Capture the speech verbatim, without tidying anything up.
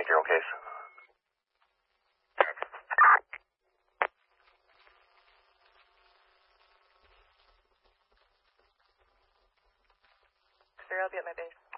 make your own case. Sir, I'll be at my base.